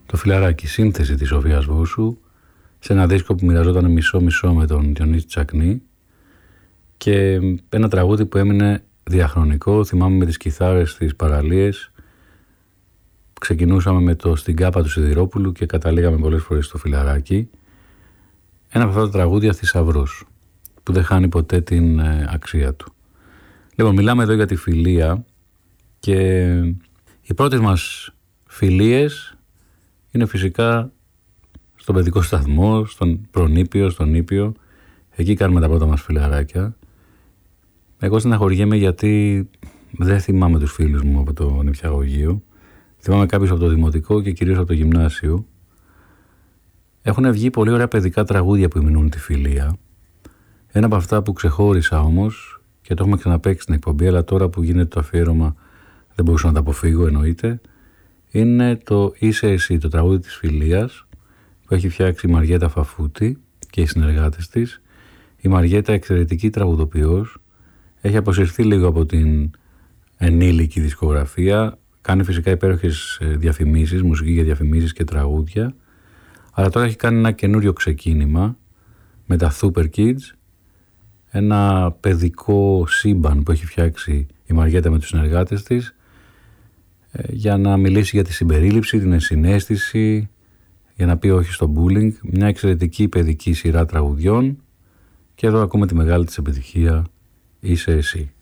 Το Φιλαράκι, σύνθεση της Σοφίας Βόσου, σε ένα δίσκο που μοιραζόταν μισό-μισό με τον Διονύση Τσακνή, και ένα τραγούδι που έμεινε διαχρονικό. Θυμάμαι με τις κιθάρες στις παραλίες, ξεκινούσαμε με το «Στην Κάπα» του Σιδηρόπουλου και καταλήγαμε πολλές φορές στο Φιλαράκι. Ένα από αυτά τα τραγούδια θησαυρός, που δεν χάνει ποτέ την αξία του. Λοιπόν, μιλάμε εδώ για τη φιλία, και οι πρώτες μας φιλίες είναι φυσικά στον παιδικό σταθμό, στον προνήπιο, στον νήπιο. Εκεί κάνουμε τα πρώτα μας φιλαράκια. Εγώ στεναχωριέμαι γιατί δεν θυμάμαι τους φίλους μου από το νηπιαγωγείο. Θυμάμαι κάποιους από το δημοτικό και κυρίως από το γυμνάσιο. Έχουν βγει πολύ ωραία παιδικά τραγούδια που ημινούν τη φιλία. Ένα από αυτά που ξεχώρισα όμως, και το έχουμε ξαναπαίξει στην εκπομπή, αλλά τώρα που γίνεται το αφιέρωμα δεν μπορούσα να το αποφύγω, εννοείται, είναι το «Είσαι εσύ», το τραγούδι της φιλίας, που έχει φτιάξει η Μαριέτα Φαφούτη και οι συνεργάτες της. Η Μαριέτα, εξαιρετική τραγουδοποιός, έχει αποσυρθεί λίγο από την ενήλικη δισκογραφία, κάνει φυσικά υπέροχες διαφημίσεις, μουσική για διαφημίσεις και τραγούδια, αλλά τώρα έχει κάνει ένα καινούριο ξεκίνημα με τα Super Kids, ένα παιδικό σύμπαν που έχει φτιάξει η Μαριέτα με τους συνεργάτες της, για να μιλήσει για τη συμπερίληψη, την ενσυναίσθηση, για να πει όχι στο bullying. Μια εξαιρετική παιδική σειρά τραγουδιών, και εδώ ακούμε τη μεγάλη της επιτυχία «Είσαι εσύ».